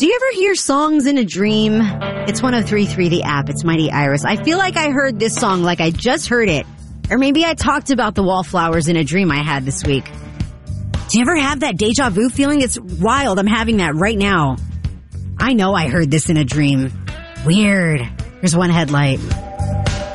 Do you ever hear songs in a dream? It's 103.3 the app. It's Mighty Iris. I feel like I heard this song like I just heard it. Or maybe I talked about the wallflowers in a dream I had this week. Do you ever have that deja vu feeling? It's wild. I'm having that right now. I know I heard this in a dream. Weird. Here's one headlight.